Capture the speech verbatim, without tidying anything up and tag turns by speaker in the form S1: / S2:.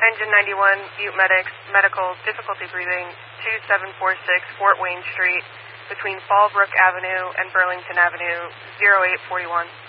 S1: Engine ninety-one, Butte Medics, medical, difficulty breathing, two seven four six Fort Wayne Street, between Fallbrook Avenue and Burlington Avenue, zero eight four one.